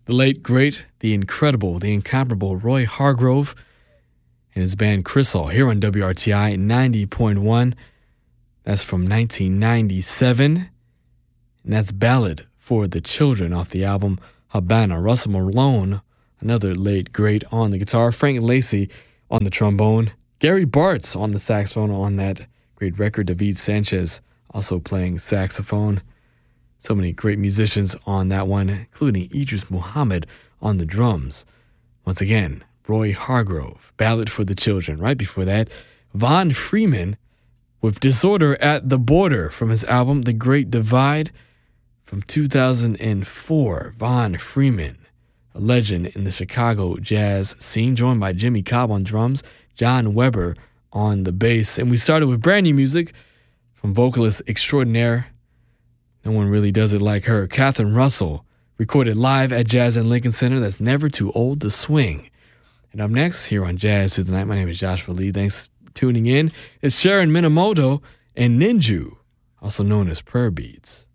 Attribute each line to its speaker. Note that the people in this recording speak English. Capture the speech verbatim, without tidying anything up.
Speaker 1: the late, great, the incredible, the incomparable Roy Hargrove and his band Chrysal here on W R T I ninety point one. That's from nineteen ninety-seven, and that's Ballad for the Children off the album Habana. Russell Malone, another late great, on the guitar. Frank Lacy on the trombone. Gary Bartz on the saxophone on that great record. David Sanchez also playing saxophone. So many great musicians on that one, including Idris Muhammad on the drums. Once again, Roy Hargrove, Ballad for the Children. Right before that, Von Freeman with Disorder at the Border from his album The Great Divide from two thousand four. Von Freeman, a legend in the Chicago jazz scene, joined by Jimmy Cobb on drums, John Weber on the bass. And we started with brand new music from vocalist extraordinaire, no one really does it like her, Catherine Russell, recorded live at Jazz and Lincoln Center. That's Never Too Old to Swing. And up next, here on Jazz Through the Night, my name is Joshua Lee. Thanks for tuning in. It's Sharon Minamoto and Ninju, also known as Prayer Beads.